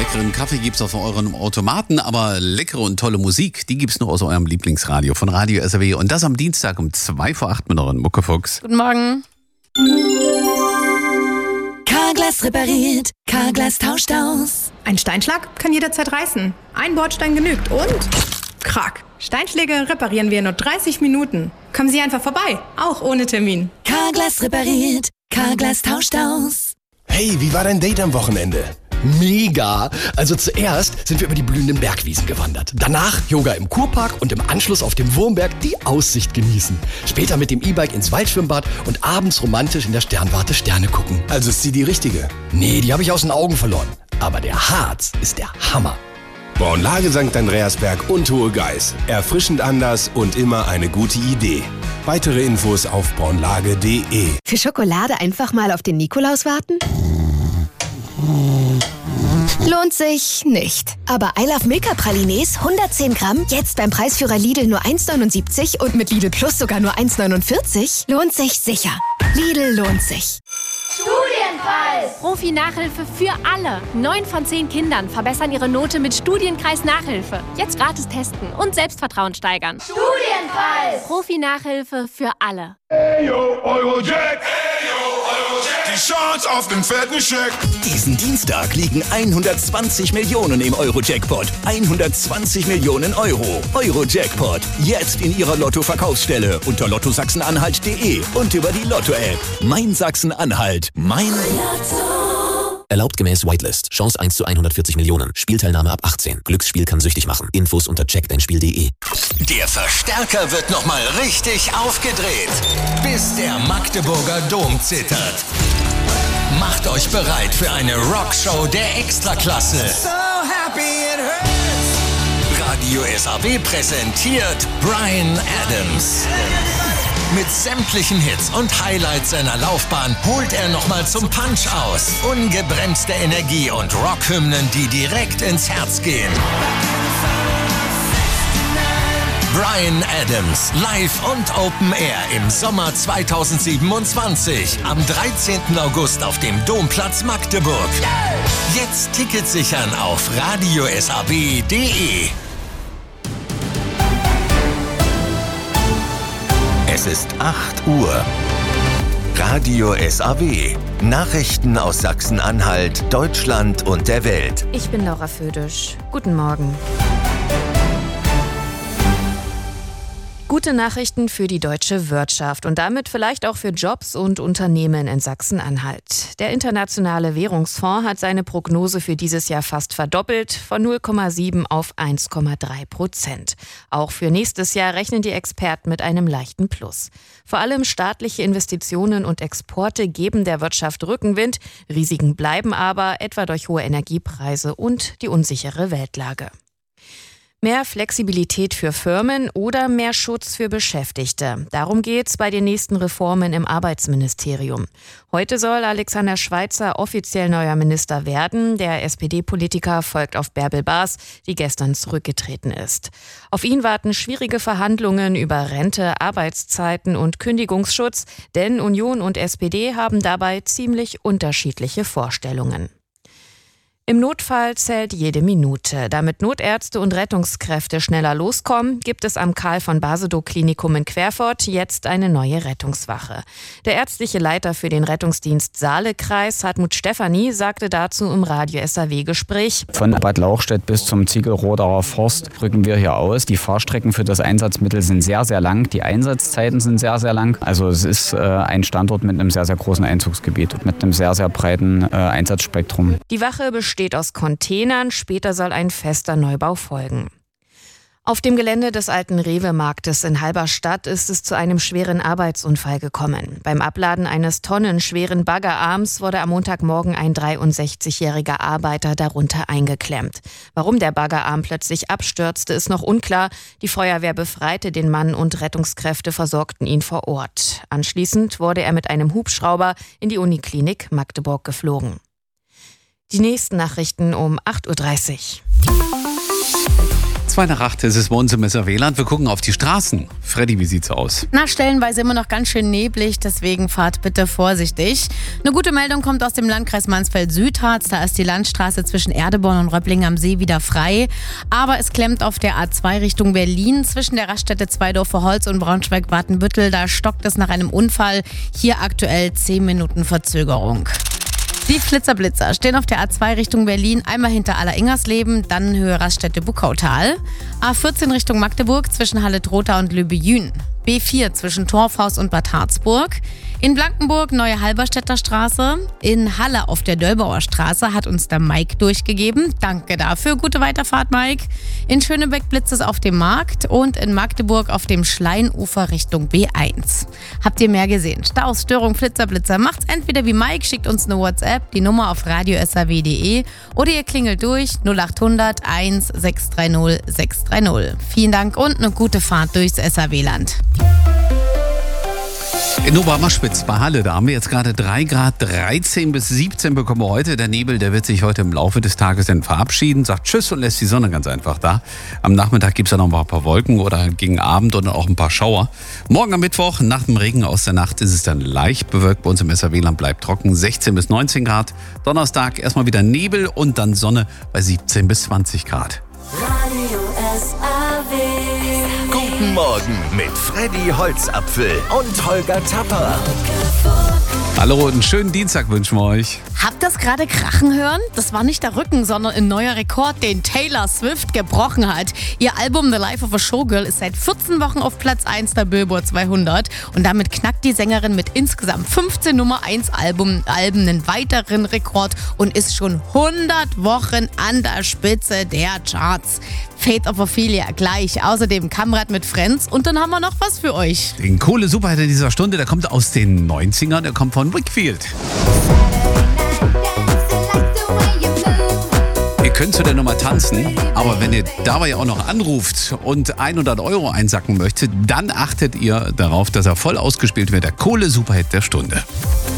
leckeren Kaffee gibt's auf euren Automaten, aber leckere und tolle Musik, die gibt's nur aus eurem Lieblingsradio von Radio SAW. Und das am Dienstag um 7:55 mit euren Muckefuchs. Guten Morgen. Carglass repariert, Carglass tauscht aus. Ein Steinschlag kann jederzeit reißen. Ein Bordstein genügt und krack. Steinschläge reparieren wir in nur 30 Minuten. Kommen Sie einfach vorbei, auch ohne Termin. Carglass repariert, Carglass tauscht aus. Hey, wie war dein Date am Wochenende? Mega! Also zuerst sind wir über die blühenden Bergwiesen gewandert. Danach Yoga im Kurpark und im Anschluss auf dem Wurmberg die Aussicht genießen. Später mit dem E-Bike ins Waldschwimmbad und abends romantisch in der Sternwarte Sterne gucken. Also ist sie die richtige? Nee, die habe ich aus den Augen verloren. Aber der Harz ist der Hammer. Braunlage St. Andreasberg und Hohe Geiß. Erfrischend anders und immer eine gute Idee. Weitere Infos auf braunlage.de. Für Schokolade einfach mal auf den Nikolaus warten? Lohnt sich nicht. Aber I Love Milka Pralines 110 Gramm, jetzt beim Preisführer Lidl nur 1,79 und mit Lidl Plus sogar nur 1,49, lohnt sich sicher. Lidl lohnt sich. Studienpreis! Profi-Nachhilfe für alle. 9 von 10 Kindern verbessern ihre Note mit Studienkreis Nachhilfe. Jetzt gratis testen und Selbstvertrauen steigern. Studienpreis! Profi-Nachhilfe für alle. Eyo, Eurojack! Die Chance auf den fetten Scheck. Diesen Dienstag liegen 120 Millionen im Euro-Jackpot. 120 Millionen Euro. Euro-Jackpot. Jetzt in Ihrer Lotto-Verkaufsstelle unter lottosachsen-anhalt.de und über die Lotto-App. Mein Sachsen-Anhalt. Mein Lotto. Erlaubt gemäß Whitelist. Chance 1 zu 140 Millionen. Spielteilnahme ab 18. Glücksspiel kann süchtig machen. Infos unter checkdeinspiel.de. Der Verstärker wird nochmal richtig aufgedreht, bis der Magdeburger Dom zittert. Macht euch bereit für eine Rockshow der Extraklasse. So happy it hurts. Radio SAW präsentiert Bryan Adams. Mit sämtlichen Hits und Highlights seiner Laufbahn holt er nochmal zum Punch aus. Ungebremste Energie und Rockhymnen, die direkt ins Herz gehen. Bryan Adams, live und Open Air im Sommer 2027. Am 13. August auf dem Domplatz Magdeburg. Jetzt Tickets sichern auf radiosab.de. Es ist 8 Uhr. Radio SAW. Nachrichten aus Sachsen-Anhalt, Deutschland und der Welt. Ich bin Laura Födisch. Guten Morgen. Gute Nachrichten für die deutsche Wirtschaft und damit vielleicht auch für Jobs und Unternehmen in Sachsen-Anhalt. Der Internationale Währungsfonds hat seine Prognose für dieses Jahr fast verdoppelt, von 0,7 auf 1,3%. Auch für nächstes Jahr rechnen die Experten mit einem leichten Plus. Vor allem staatliche Investitionen und Exporte geben der Wirtschaft Rückenwind. Risiken bleiben aber, etwa durch hohe Energiepreise und die unsichere Weltlage. Mehr Flexibilität für Firmen oder mehr Schutz für Beschäftigte. Darum geht's bei den nächsten Reformen im Arbeitsministerium. Heute soll Alexander Schweitzer offiziell neuer Minister werden. Der SPD-Politiker folgt auf Bärbel Baas, die gestern zurückgetreten ist. Auf ihn warten schwierige Verhandlungen über Rente, Arbeitszeiten und Kündigungsschutz, denn Union und SPD haben dabei ziemlich unterschiedliche Vorstellungen. Im Notfall zählt jede Minute. Damit Notärzte und Rettungskräfte schneller loskommen, gibt es am Karl-von-Basedow-Klinikum in Querfurt jetzt eine neue Rettungswache. Der ärztliche Leiter für den Rettungsdienst Saale-Kreis, Hartmut Stefanie, sagte dazu im Radio SAW-Gespräch: Von Bad Lauchstädt bis zum Ziegelroderer Forst rücken wir hier aus. Die Fahrstrecken für das Einsatzmittel sind sehr, sehr lang. Die Einsatzzeiten sind sehr, sehr lang. Also es ist ein Standort mit einem sehr, sehr großen Einzugsgebiet, mit einem sehr, sehr breiten Einsatzspektrum. Die Wache besteht aus Containern, später soll ein fester Neubau folgen. Auf dem Gelände des alten Rewe-Marktes in Halberstadt ist es zu einem schweren Arbeitsunfall gekommen. Beim Abladen eines tonnenschweren Baggerarms wurde am Montagmorgen ein 63-jähriger Arbeiter darunter eingeklemmt. Warum der Baggerarm plötzlich abstürzte, ist noch unklar. Die Feuerwehr befreite den Mann und Rettungskräfte versorgten ihn vor Ort. Anschließend wurde er mit einem Hubschrauber in die Uniklinik Magdeburg geflogen. Die nächsten Nachrichten um 8:30 Uhr. 8:02 ist es bei uns im SRW-Land. Wir gucken auf die Straßen. Freddy, wie sieht's aus? Na, stellenweise immer noch ganz schön neblig, deswegen fahrt bitte vorsichtig. Eine gute Meldung kommt aus dem Landkreis Mansfeld-Südharz. Da ist die Landstraße zwischen Erdeborn und Röppling am See wieder frei. Aber es klemmt auf der A2 Richtung Berlin zwischen der Raststätte Zweidorfer-Holz und Braunschweig-Watenbüttel. Da stockt es nach einem Unfall. Hier aktuell 10 Minuten Verzögerung. Die Flitzer-Blitzer stehen auf der A2 Richtung Berlin, einmal hinter Aller-Ingersleben, dann Höhe Raststätte Buckautal. A14 Richtung Magdeburg zwischen Halle-Trotha und Löbejün. B4 zwischen Torfhaus und Bad Harzburg. In Blankenburg Neue Halberstädter Straße. In Halle auf der Döllbauer Straße hat uns der Mike durchgegeben. Danke dafür. Gute Weiterfahrt, Mike. In Schönebeck blitzt es auf dem Markt und in Magdeburg auf dem Schleinufer Richtung B1. Habt ihr mehr gesehen? Staus, Störung, Flitzer-Blitzer. Macht's entweder wie Mike, schickt uns eine WhatsApp, die Nummer auf radio.saw.de oder ihr klingelt durch 0800 1 630 630. Vielen Dank und eine gute Fahrt durchs SAW-Land. In Obermaschwitz bei Halle, da haben wir jetzt gerade 3 Grad, 13 bis 17 bekommen wir heute. Der Nebel, der wird sich heute im Laufe des Tages dann verabschieden, sagt Tschüss und lässt die Sonne ganz einfach da. Am Nachmittag gibt es dann noch mal ein paar Wolken oder gegen Abend und auch ein paar Schauer. Morgen am Mittwoch, nach dem Regen aus der Nacht, ist es dann leicht bewölkt. Bei uns im SAW-Land bleibt trocken, 16 bis 19 Grad. Donnerstag erstmal wieder Nebel und dann Sonne bei 17 bis 20 Grad. Radio SAW. Guten Morgen mit Freddy Holzapfel und Holger Tapper. Hallo, einen schönen Dienstag wünschen wir euch. Habt ihr das gerade krachen hören? Das war nicht der Rücken, sondern ein neuer Rekord, den Taylor Swift gebrochen hat. Ihr Album The Life of a Showgirl ist seit 14 Wochen auf Platz 1 der Billboard 200 und damit knackt die Sängerin mit insgesamt 15 Nummer 1 Alben einen weiteren Rekord und ist schon 100 Wochen an der Spitze der Charts. Fate of Ophelia gleich, außerdem Kamerad mit Friends und dann haben wir noch was für euch. Den coole Superhit in dieser Stunde, der kommt aus den 90ern, der kommt von Wakefield. Ihr könnt zu der Nummer tanzen, aber wenn ihr dabei auch noch anruft und 100 € einsacken möchtet, dann achtet ihr darauf, dass er voll ausgespielt wird, der Kohle-Superhit der Stunde.